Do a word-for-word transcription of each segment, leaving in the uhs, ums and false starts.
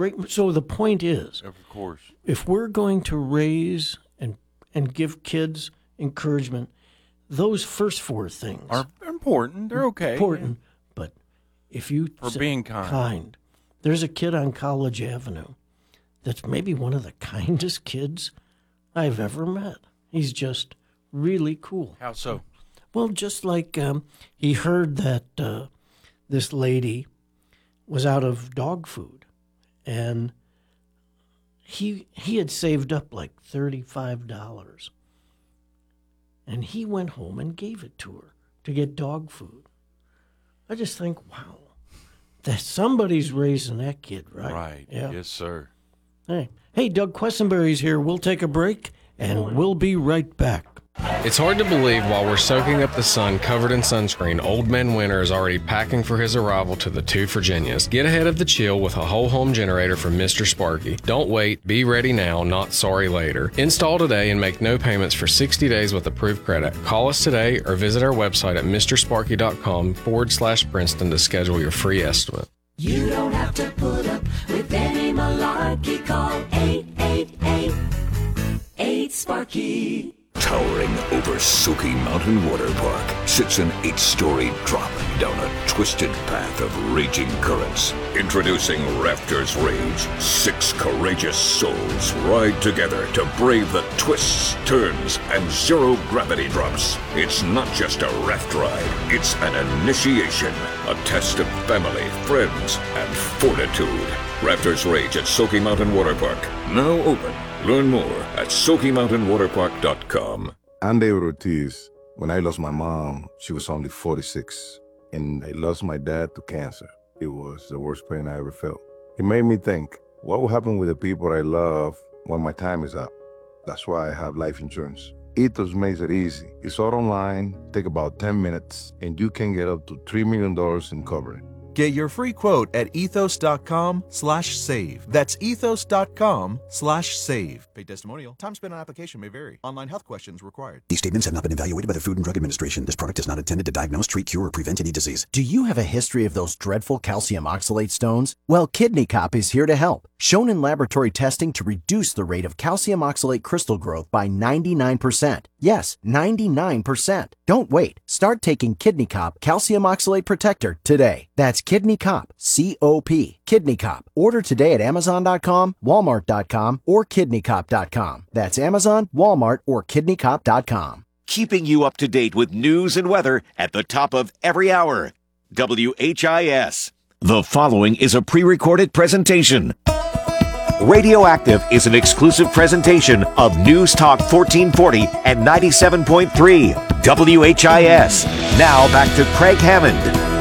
great. So the point is, Of course. if we're going to raise and and give kids encouragement, those first four things Are important. They're okay. important. But if you For say being kind. kind, there's a kid on College Avenue that's maybe one of the kindest kids I've ever met. He's just really cool. How so? Well, just like um, he heard that uh, this lady was out of dog food, and he he had saved up like thirty-five dollars, and he went home and gave it to her to get dog food. I just think, wow, that somebody's raising that kid, right? Right. Yeah. Yes, sir. Hey, hey, Doug Quessenberry's here. We'll take a break, and we'll be right back. It's hard to believe while we're soaking up the sun covered in sunscreen, Old Man Winter is already packing for his arrival to the two Virginias. Get ahead of the chill with a whole home generator from Mister Sparky. Don't wait, be ready now, not sorry later. Install today and make no payments for sixty days with approved credit. Call us today or visit our website at mrsparky.com forward slash Princeton to schedule your free estimate. You don't have to put up with any malarkey. Call eight eight eight, eight Sparky. Towering over Soaky Mountain Water Park sits an eight-story drop down a twisted path of raging currents. Introducing Raptors Rage. Six courageous souls ride together to brave the twists, turns, and zero-gravity drops. It's not just a raft ride. It's an initiation. A test of family, friends, and fortitude. Raptors Rage at Soaky Mountain Water Park. Now open. Learn more at soaky mountain water park dot com. I'm David Ortiz. When I lost my mom, she was only forty-six, and I lost my dad to cancer. It was the worst pain I ever felt. It made me think, what will happen with the people I love when my time is up? That's why I have life insurance. Ethos makes it easy. It's all online, take about ten minutes, and you can get up to three million dollars in coverage. Get your free quote at ethos.com slash save. That's ethos.com slash save. Paid testimonial. Time spent on application may vary. Online health questions required. These statements have not been evaluated by the Food and Drug Administration. This product is not intended to diagnose, treat, cure, or prevent any disease. Do you have a history of those dreadful calcium oxalate stones? Well, Kidney Cop is here to help. Shown in laboratory testing to reduce the rate of calcium oxalate crystal growth by ninety-nine percent. Yes, ninety-nine percent. Don't wait. Start taking Kidney Cop Calcium Oxalate Protector today. That's Kidney Cop, C O P, Kidney Cop. Order today at amazon dot com, walmart dot com, or kidney cop dot com. That's Amazon, Walmart, or kidney cop dot com. Keeping you up to date with news and weather at the top of every hour. W H I S. The following is a pre-recorded presentation. Radioactive is an exclusive presentation of News Talk fourteen forty and ninety-seven point three W H I S. Now back to Craig Hammond.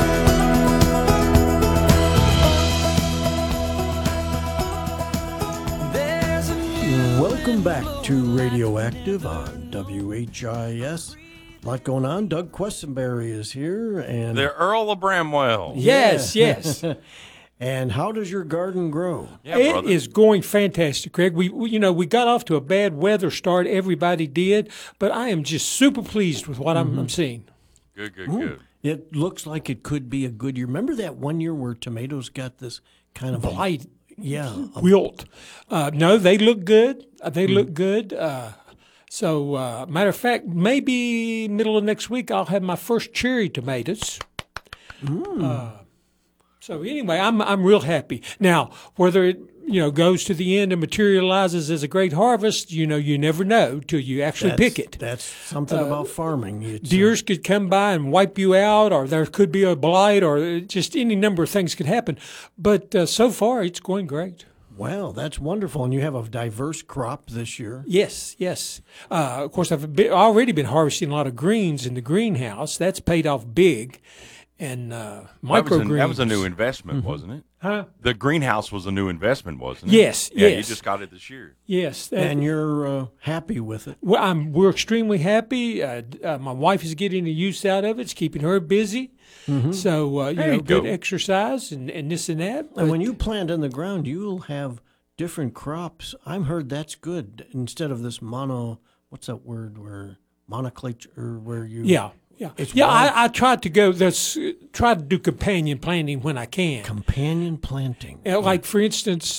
Welcome back to Radioactive on W H I S. A lot going on. Doug Quessenberry is here, and The Earl of Bramwell. Yes, yes. And how does your garden grow? Yeah, it brother. is going fantastic, Craig. We, we, you know, we got off to a bad weather start. Everybody did, but I am just super pleased with what I'm, I'm seeing. Good, good, Ooh, good. It looks like it could be a good year. Remember that one year where tomatoes got this kind of Blight, yeah, a- wilt. Uh, no, they look good. Uh, they look good. Uh, so, uh, matter of fact, maybe middle of next week I'll have my first cherry tomatoes. Uh, so anyway, I'm I'm real happy. Now, whether it you know goes to the end and materializes as a great harvest, you know, you never know till you actually that's, pick it. That's something Uh, about farming. It's, uh, Deers could come by and wipe you out, or there could be a blight, or just any number of things could happen. But uh, so far, it's going great. Wow, that's wonderful. And you have a diverse crop this year. Yes, yes. Uh, of course, I've been, already been harvesting a lot of greens in the greenhouse. That's paid off big. And uh, That was, a, microgreens. that was a new investment, wasn't it? Huh? The greenhouse was a new investment, wasn't it? Yes, Yeah, yes. you just got it this year. Yes. that- And you're uh, happy with it. Well, I'm, we're extremely happy. Uh, d- uh, my wife is getting the use out of it. It's keeping her busy. So, uh, you There know, you good go. exercise and, and this and that. And when But- you plant in the ground, you'll have different crops. I've heard that's good instead of this mono. What's that word? Where monoculture, where you Yeah, yeah, It's yeah. wild. I, I tried to go. That's uh, try to do companion planting when I can. companion planting. Uh, like for instance,